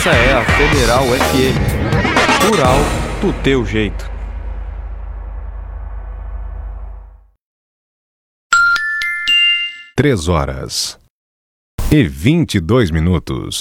Essa é a Federal FM. Rural do teu jeito. Três horas e 22 minutos.